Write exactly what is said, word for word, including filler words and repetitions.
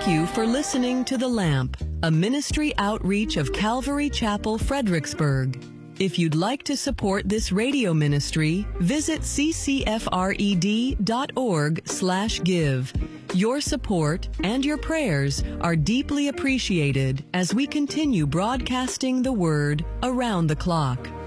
Thank you for listening to The Lamp, a ministry outreach of Calvary Chapel, Fredericksburg. If you'd like to support this radio ministry, visit c c f r e d dot org slash give. Your support and your prayers are deeply appreciated as we continue broadcasting the Word around the clock.